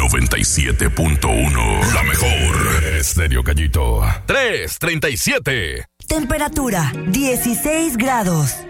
97.1. La mejor. Estéreo Gallito. 337. Temperatura 16 grados.